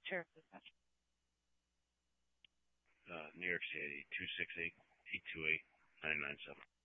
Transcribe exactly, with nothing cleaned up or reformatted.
Sheriff Dispatch. Uh, New York City, two six eight, eight two eight, nine nine seven.